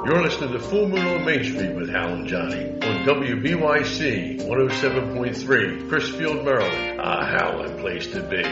You're listening to Full Moon on Main Street with Hal and Johnny on WBYC 107.3, Chrisfield, Maryland. A howling place to be.